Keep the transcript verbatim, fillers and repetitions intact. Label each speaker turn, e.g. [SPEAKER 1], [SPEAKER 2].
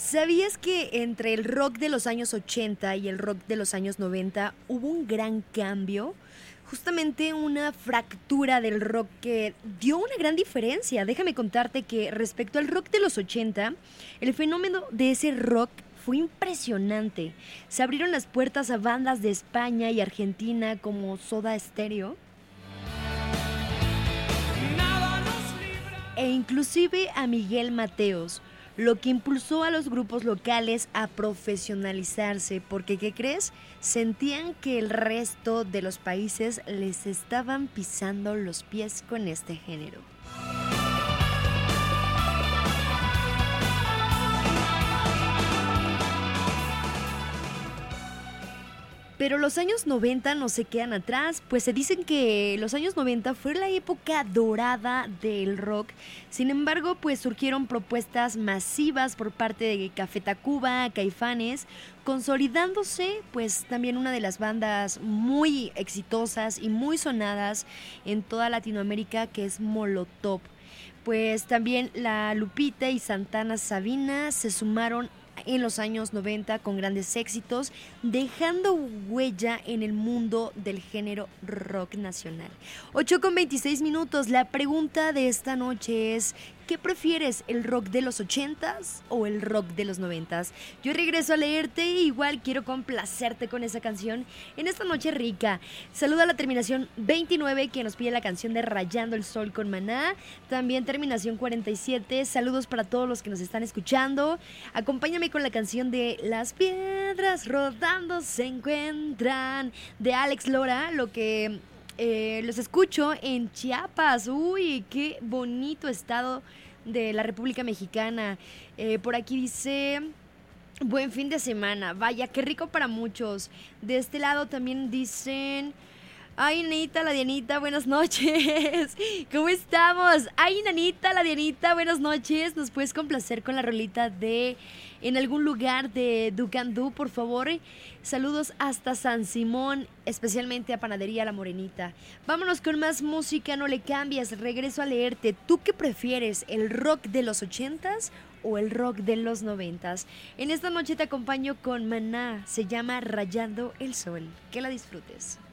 [SPEAKER 1] ¿Sabías que entre el rock de los años ochenta y el rock de los años noventa hubo un gran cambio? Justamente una fractura del rock que dio una gran diferencia. Déjame contarte que respecto al rock de los ochenta, el fenómeno de ese rock fue impresionante. Se abrieron las puertas a bandas de España y Argentina como Soda Stereo e inclusive a Miguel Mateos, lo que impulsó a los grupos locales a profesionalizarse, porque ¿qué crees? Sentían que el resto de los países les estaban pisando los pies con este género. Pero los años noventa no se quedan atrás, pues se dicen que los años noventa fue la época dorada del rock. Sin embargo, pues surgieron propuestas masivas por parte de Café Tacuba, Caifanes, consolidándose pues también una de las bandas muy exitosas y muy sonadas en toda Latinoamérica, que es Molotov. Pues también la Lupita y Santana Sabina se sumaron en los años noventa con grandes éxitos, dejando huella en el mundo del género rock nacional. ocho con veintiséis minutos, la pregunta de esta noche es: ¿qué prefieres, el rock de los ochentas o el rock de los noventas? Yo regreso a leerte e igual quiero complacerte con esa canción en esta noche rica. Saluda a la terminación veintinueve que nos pide la canción de Rayando el Sol con Maná. También terminación cuarenta y siete. Saludos para todos los que nos están escuchando. Acompáñame con la canción de Las piedras rodando se encuentran de Alex Lora, lo que... Eh, los escucho en Chiapas. Uy, qué bonito estado de la República Mexicana. Eh, por aquí dice: buen fin de semana. Vaya, qué rico para muchos. De este lado también dicen: ay, Nanita, la Dianita, buenas noches. ¿Cómo estamos? Ay, Nanita, la Dianita, buenas noches. ¿Nos puedes complacer con la rolita de En algún lugar de Ducandú, por favor? Saludos hasta San Simón, especialmente a Panadería La Morenita. Vámonos con más música, no le cambies. Regreso a leerte. ¿Tú qué prefieres, el rock de los ochentas o el rock de los noventas? En esta noche te acompaño con Maná. Se llama Rayando el Sol. Que la disfrutes.